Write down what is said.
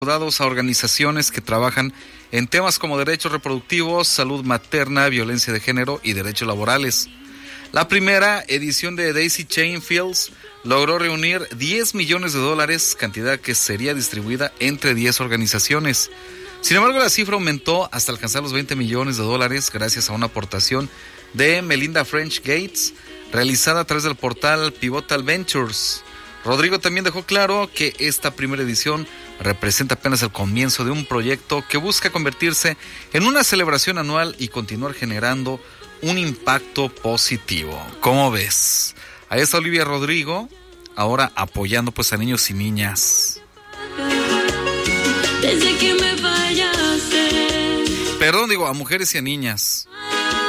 a organizaciones que trabajan en temas como derechos reproductivos, salud materna, violencia de género y derechos laborales. La primera edición de Daisy Chain Fields logró reunir $10 millones, cantidad que sería distribuida entre 10 organizaciones. Sin embargo, la cifra aumentó hasta alcanzar los $20 millones gracias a una aportación de Melinda French Gates realizada a través del portal Pivotal Ventures. Rodrigo también dejó claro que esta primera edición representa apenas el comienzo de un proyecto que busca convertirse en una celebración anual y continuar generando un impacto positivo. ¿Cómo ves? Ahí está Olivia Rodrigo, ahora apoyando pues a niños y niñas. Desde que me fallaste. Perdón, digo, a mujeres y a niñas.